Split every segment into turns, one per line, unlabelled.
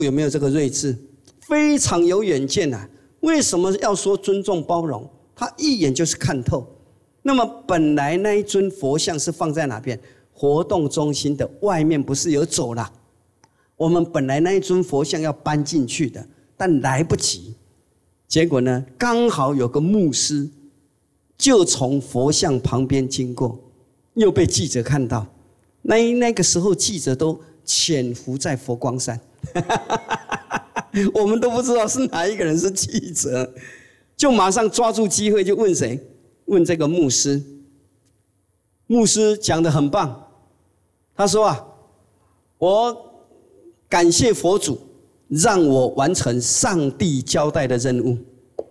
有没有这个睿智？非常有远见啊！为什么要说尊重包容？他一眼就是看透。那么本来那一尊佛像是放在哪边？活动中心的外面不是有走廊？我们本来那一尊佛像要搬进去的，但来不及。结果呢，刚好有个牧师就从佛像旁边经过，又被记者看到。那个时候记者都潜伏在佛光山，我们都不知道是哪一个人是记者，就马上抓住机会就问谁？问这个牧师。牧师讲得很棒，他说啊，我感谢佛祖让我完成上帝交代的任务。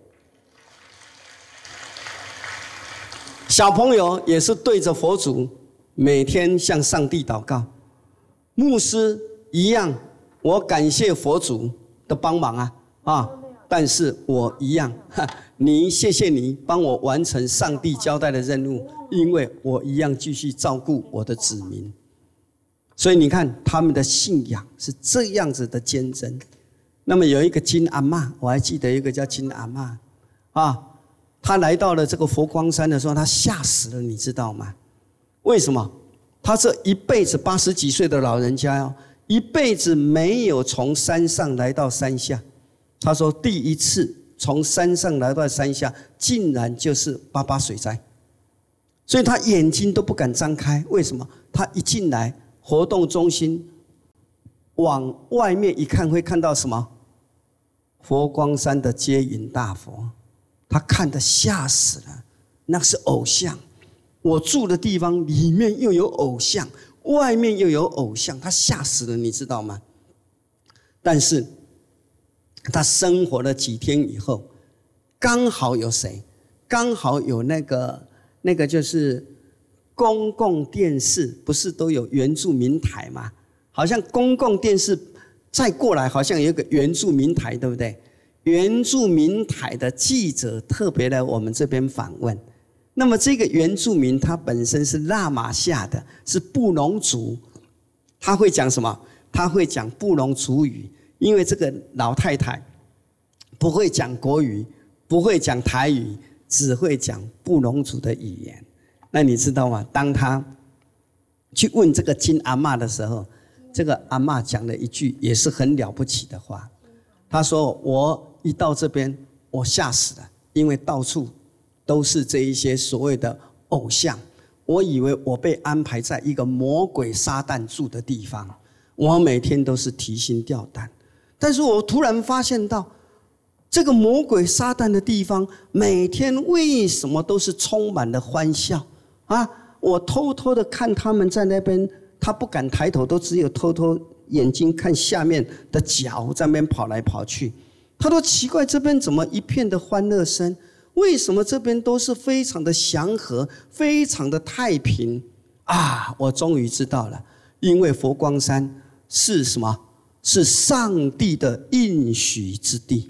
小朋友也是对着佛祖每天向上帝祷告，牧师一样，我感谢佛祖的帮忙啊，但是我一样，谢谢你帮我完成上帝交代的任务，因为我一样继续照顾我的子民。所以你看他们的信仰是这样子的坚贞。那么有一个金阿嬷，我还记得一个叫金阿嬷啊，她来到了这个佛光山的时候，她吓死了，你知道吗？为什么？她这一辈子80几岁的老人家一辈子没有从山上来到山下。她说第一次从山上来到山下，竟然就是88水灾，所以她眼睛都不敢张开。为什么？她一进来活动中心，往外面一看，会看到什么？佛光山的接引大佛，他看得吓死了，那是偶像。我住的地方里面又有偶像，外面又有偶像，他吓死了，你知道吗？但是他生活了几天以后，刚好有谁？刚好有那个就是公共电视，不是都有原住民台吗？好像公共电视再过来，好像有一个原住民台，对不对？原住民台的记者特别来我们这边访问。那么这个原住民他本身是拉玛夏的，是布农族，他会讲什么？他会讲布农族语，因为这个老太太不会讲国语，不会讲台语，只会讲布农族的语言。那你知道吗？当他去问这个金阿嬷的时候，这个阿嬷讲了一句也是很了不起的话。他说：“我一到这边，我吓死了，因为到处都是这一些所谓的偶像。我以为我被安排在一个魔鬼撒旦住的地方，我每天都是提心吊胆。但是我突然发现到，这个魔鬼撒旦的地方，每天为什么都是充满了欢笑啊？我偷偷的看他们在那边。”他不敢抬头，都只有偷偷眼睛看下面的脚，在那边跑来跑去。他都奇怪这边怎么一片的欢乐声？为什么这边都是非常的祥和，非常的太平啊？我终于知道了，因为佛光山是什么？是上帝的应许之地。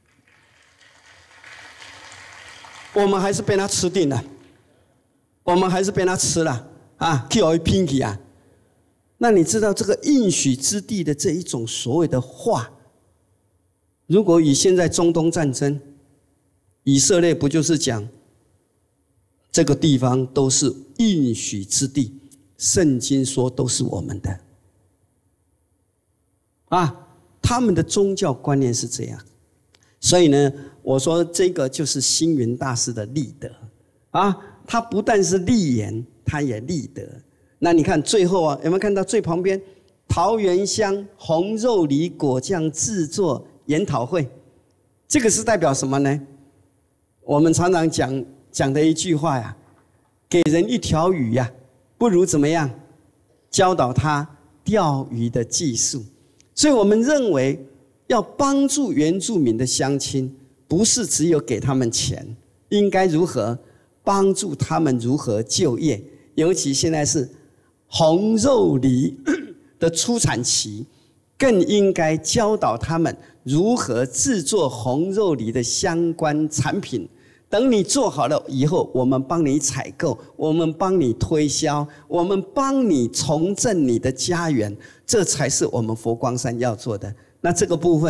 我们还是被他吃定了，我们还是被他吃了啊！去我拼去啊！那你知道这个应许之地的这一种所谓的话，如果以现在中东战争，以色列不就是讲这个地方都是应许之地，圣经说都是我们的啊，他们的宗教观念是这样。所以呢，我说这个就是星云大师的立德啊，他不但是立言，他也立德。那你看最后有没有看到最旁边桃源乡红肉梨果酱制作研讨会？这个是代表什么呢？我们常常讲的一句话呀，给人一条鱼呀，不如怎么样教导他钓鱼的技术。所以我们认为要帮助原住民的乡亲，不是只有给他们钱，应该如何帮助他们如何就业，尤其现在是红肉梨的出产期，更应该教导他们如何制作红肉梨的相关产品。等你做好了以后，我们帮你采购，我们帮你推销，我们帮你重振你的家园，这才是我们佛光山要做的。 那这个部分。